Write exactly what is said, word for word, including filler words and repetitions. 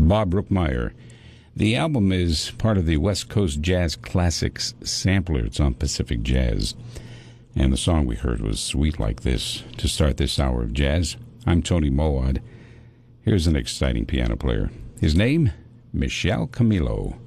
Bob Brookmeyer. The album is part of the West Coast Jazz Classics sampler. It's on Pacific Jazz. And the song we heard was Sweet Like This. To start this hour of jazz, I'm Tony Moad. Here's an exciting piano player. His name, Michel Camilo.